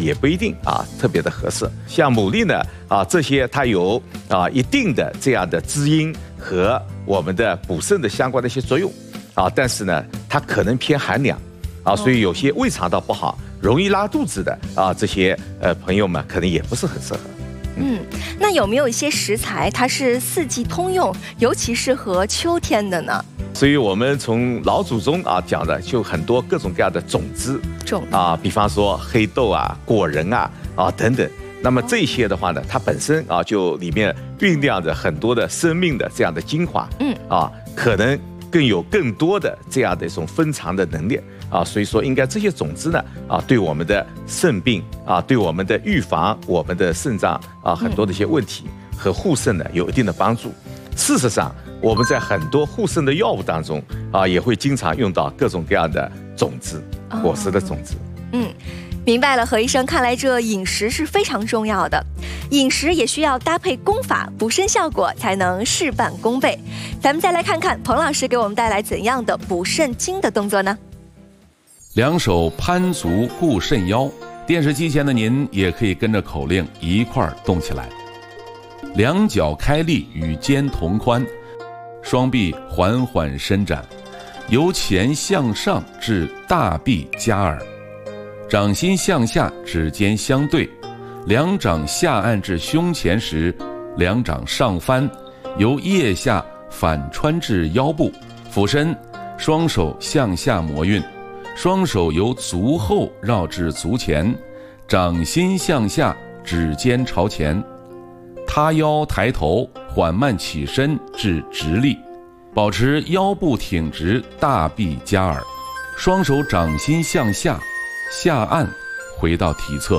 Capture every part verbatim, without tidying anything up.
也不一定啊特别的合适。像牡蛎呢啊这些它有啊一定的这样的滋阴和我们的补肾的相关的一些作用啊，但是呢它可能偏寒凉啊，所以有些胃肠道不好、容易拉肚子的啊这些呃朋友们可能也不是很适合。 嗯，那有没有一些食材它是四季通用，尤其适合秋天的呢？ 所以我们从老祖宗啊讲的就很多各种各样的种子， 种啊，比方说黑豆啊、果仁啊啊等等。那么这些的话呢，它本身啊就里面酝酿着很多的生命的这样的精华， 嗯啊，可能更有更多的这样的一种分藏的能力啊，所以说应该这些种子呢啊，对我们的肾病啊，对我们的预防我们的肾脏啊很多的一些问题和护肾呢有一定的帮助。事实上，我们在很多护肾的药物当中啊，也会经常用到各种各样的种子、果实的种子。 嗯。明白了，何医生，看来这饮食是非常重要的，饮食也需要搭配功法，补肾效果才能事半功倍。咱们再来看看彭老师给我们带来怎样的补肾经的动作呢？ 两手攀足固肾腰，电视机前的您也可以跟着口令一块儿动起来。两脚开立与肩同宽，双臂缓缓伸展，由前向上至大臂夹耳。掌心向下，指尖相对，两掌下按至胸前时，两掌上翻，由腋下反穿至腰部，俯身，双手向下摩运，双手由足后绕至足前，掌心向下，指尖朝前，塌腰抬头，缓慢起身至直立，保持腰部挺直，大臂夹耳，双手掌心向下。下按回到体侧。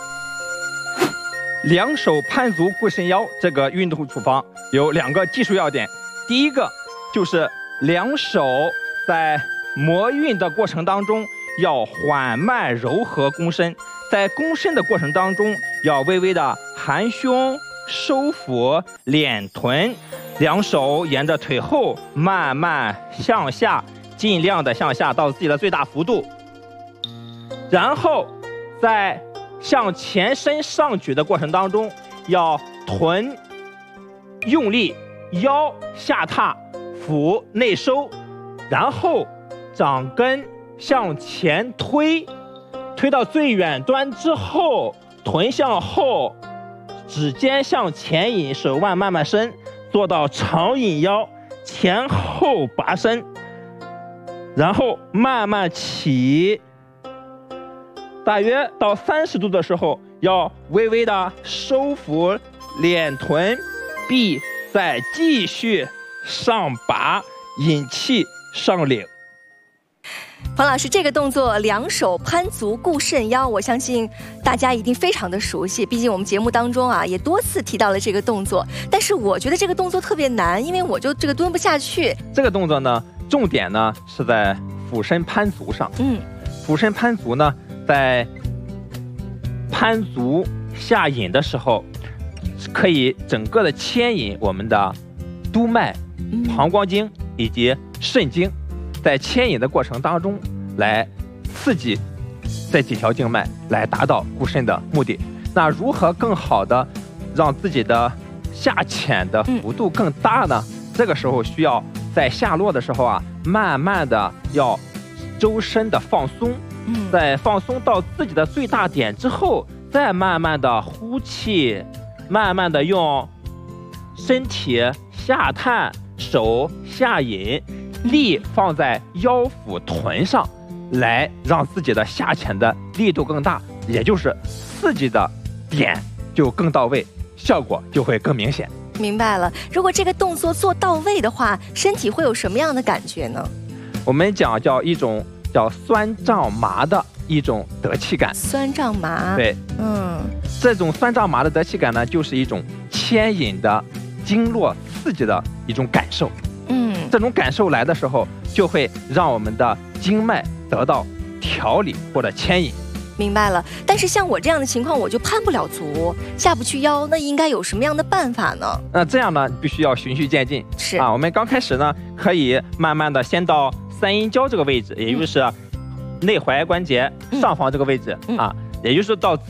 两手攀足固肾腰这个运动处方有两个技术要点，第一个就是两手在摩运的过程当中要缓慢柔和躬身，在躬身的过程当中要微微的含胸收腹敛臀，两手沿着腿后慢慢向下，尽量的向下到自己的最大幅度，然后在向前伸上举的过程当中，要臀用力，腰下踏，腹内收，然后掌根向前推，推到最远端之后，臀向后，指尖向前引，手腕慢慢伸，做到长引腰，前后拔伸，然后慢慢起。大约到三十度的时候，要微微的收腹敛臀，臂再继续上拔，引气上领。 彭老师，这个动作两手攀足固肾腰，我相信大家一定非常的熟悉，毕竟我们节目当中啊也多次提到了这个动作。但是我觉得这个动作特别难，因为我就这个蹲不下去。 这个动作呢，重点呢是在俯身攀足上。嗯，俯身攀足呢，在攀足下引的时候，可以整个的牵引我们的督脉、膀胱经以及肾经，在牵引的过程当中来刺激这几条经脉，来达到固肾的目的。那如何更好的让自己的下潜的幅度更大呢？这个时候需要在下落的时候啊，慢慢的要周身的放松。在放松到自己的最大点之后，再慢慢的呼气，慢慢的用身体下探，手下引，力放在腰腹臀上，来让自己的下潜的力度更大，也就是刺激的点就更到位，效果就会更明显。 明白了。如果这个动作做到位的话，身体会有什么样的感觉呢？ 我们讲叫一种叫酸胀麻的一种得气感。 酸胀麻， 对， 嗯， 这种酸胀麻的得气感呢，就是一种牵引的经络刺激的一种感受。嗯，这种感受来的时候，就会让我们的经脉得到调理或者牵引。 明白了。但是像我这样的情况，我就攀不了足，下不去腰，那应该有什么样的办法呢？ 那这样呢，必须要循序渐进。 是啊，我们刚开始呢，可以慢慢的先到三阴交这个位置，也就是内踝关节上方这个位置、嗯、啊，也就是到